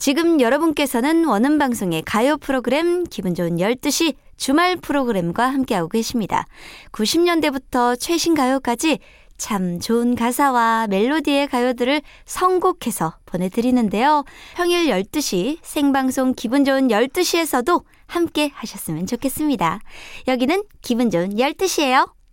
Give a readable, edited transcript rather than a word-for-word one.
지금 여러분께서는 원음방송의 가요 프로그램 기분 좋은 12시 주말 프로그램과 함께하고 계십니다. 90년대부터 최신 가요까지 참 좋은 가사와 멜로디의 가요들을 선곡해서 보내드리는데요. 평일 12시 생방송 기분 좋은 12시에서도 함께 하셨으면 좋겠습니다. 여기는 기분 좋은 12시예요.